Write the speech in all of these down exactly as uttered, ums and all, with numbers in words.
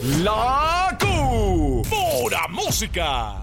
La Q. Pura música.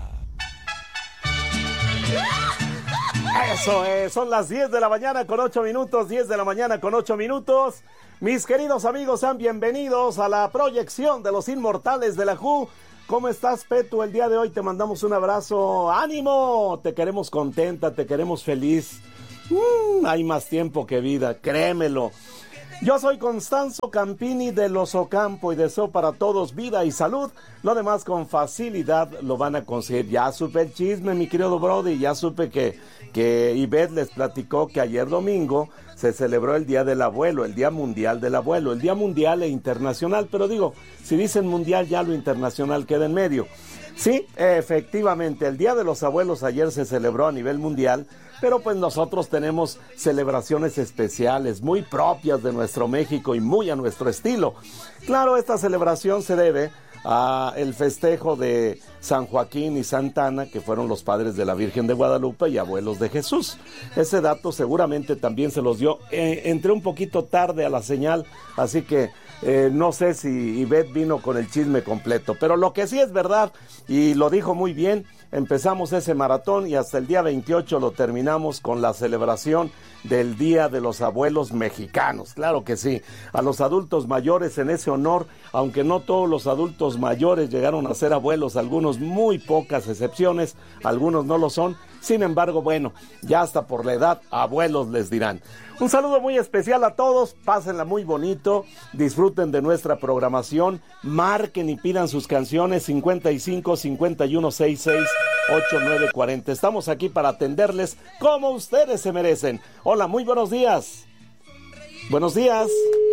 Eso es, son las diez de la mañana con ocho minutos, diez de la mañana con ocho minutos. Mis queridos amigos, sean bienvenidos a la proyección de los inmortales de la Q. ¿Cómo estás, Petu? El día de hoy te mandamos un abrazo. ¡Ánimo! Te queremos contenta, te queremos feliz. Mm, hay más tiempo que vida, créemelo. Yo soy Constanzo Campini de Los Ocampo y deseo para todos vida y salud. Lo demás con facilidad lo van a conseguir. Ya supe el chisme, mi querido Brody, ya supe que, que Ivette les platicó que ayer domingo se celebró el Día del Abuelo, el Día Mundial del Abuelo, el Día Mundial e Internacional, pero digo, si dicen mundial ya lo internacional queda en medio. Sí, efectivamente, el Día de los Abuelos ayer se celebró a nivel mundial, pero pues nosotros tenemos celebraciones especiales, muy propias de nuestro México y muy a nuestro estilo. Claro, esta celebración se debe a el festejo de San Joaquín y Santa Ana, que fueron los padres de la Virgen de Guadalupe y abuelos de Jesús. Ese dato seguramente también se los dio. Eh, entré un poquito tarde a la señal, así que eh, no sé si Ivette vino con el chisme completo, pero lo que sí es verdad, y lo dijo muy bien, empezamos ese maratón y hasta el día veintiocho lo terminamos con la celebración del Día de los Abuelos Mexicanos. Claro que sí, a los adultos mayores en ese honor, aunque no todos los adultos mayores llegaron a ser abuelos, algunos muy pocas excepciones, algunos no lo son. Sin embargo, bueno, ya hasta por la edad, abuelos les dirán. Un saludo muy especial a todos, pásenla muy bonito, disfruten de nuestra programación, marquen y pidan sus canciones cincuenta y cinco, cincuenta y uno, sesenta y seis, ochenta y nueve, cuarenta. Estamos aquí para atenderles como ustedes se merecen. Hola, muy buenos días. Buenos días.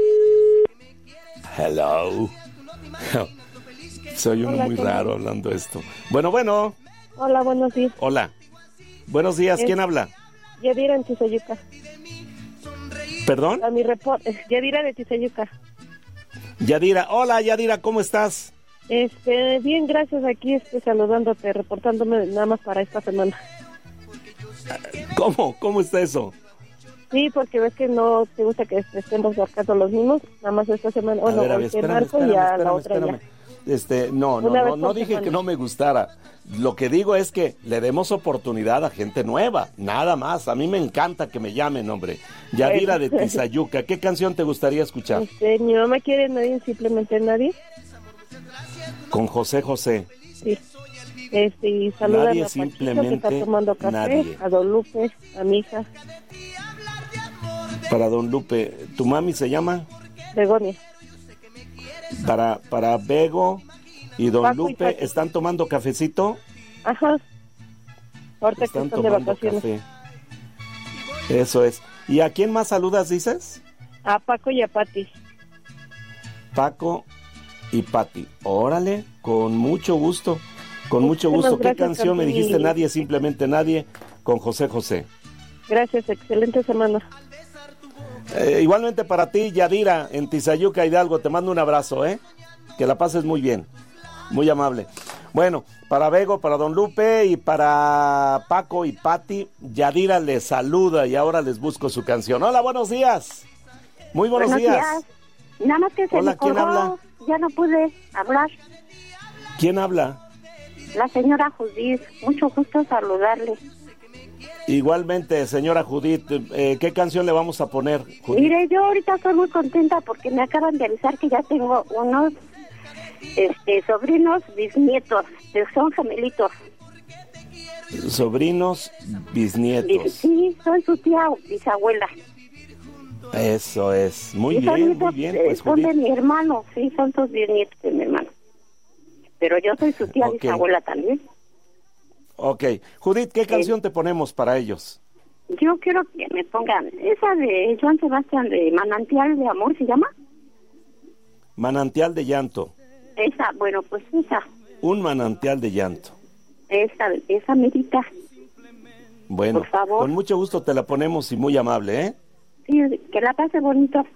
Hello. Soy uno Hola, muy raro hablando esto. Bueno, bueno. Hola, buenos días. Hola. Buenos días, ¿quién es, habla? Yadira en Tizayuca. ¿Perdón? A mi report, Yadira de Tizayuca. Yadira, hola Yadira, ¿cómo estás? Este, bien, gracias, aquí este, saludándote, reportándome nada más para esta semana. ¿Cómo? ¿Cómo está eso? Sí, porque ves que no te gusta que estemos marcando los mismos, nada más esta semana, o no, ver, a ver, espérame, marco espérame, y a espérame, la otra espérame. ya. Este, no, no, no, no dije que no me gustara. Lo que digo es que le demos oportunidad a gente nueva, nada más. A mí me encanta que me llamen, hombre. Yadira de Tizayuca, ¿qué canción te gustaría escuchar? Este, mi mamá quiere nadie, simplemente nadie. Con José José. Sí. Este, y saluda nadie, a simplemente que está tomando café, nadie. A Don Lupe, a mi hija. Para Don Lupe, ¿tu mami se llama? Begonia. Para, para Bego y Don Paco Lupe, y ¿están tomando cafecito? Ajá. Ahorita están que están de tomando vacaciones. Café. Eso es. ¿Y a quién más saludas, dices? A Paco y a Pati. Paco y Pati. Órale, con mucho gusto. Con mucho gusto. ¿Qué canción me dijiste? Nadie, simplemente nadie, con José José. Gracias, excelente semana. Eh, igualmente para ti, Yadira, en Tizayuca, Hidalgo, te mando un abrazo, ¿eh? Que la pases muy bien, muy amable. Bueno, para Bego, para Don Lupe y para Paco y Pati, Yadira les saluda y ahora les busco su canción. Hola, buenos días. Muy buenos, buenos días. días. Nada más que se Hola, me colgó, ¿quién habla? Ya no pude hablar. ¿Quién habla? La señora Judith, mucho gusto saludarle. Igualmente, señora Judith, eh, ¿qué canción le vamos a poner, Judith? Mire, yo ahorita estoy muy contenta porque me acaban de avisar que ya tengo unos este, sobrinos bisnietos, que son gemelitos. Sobrinos bisnietos. Sí, soy su tía bisabuela. Eso es, muy y bien, nietos, muy bien. Pues, son Judith. de mi hermano, sí, son sus bisnietos de mi hermano. Pero yo soy su tía okay. bisabuela también. Ok. Judith, ¿qué canción eh, te ponemos para ellos? Yo quiero que me pongan esa de Joan Sebastián, de Manantial de Amor, ¿se llama? Manantial de Llanto. Esa, bueno, pues esa. Un manantial de llanto. Esa, esa medita. Bueno, por favor. Con mucho gusto te la ponemos y muy amable, ¿eh? Sí, que la pase bonito.